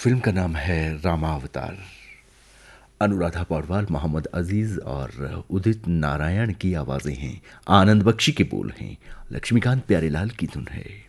Film का नाम है रामावतार। अनुराधा पौडवाल, मोहम्मद अजीज और उदित नारायण की आवाज़ें हैं। आनंद बख्शी के बोल हैं। लक्ष्मीकांत प्यारेलाल की धुन है।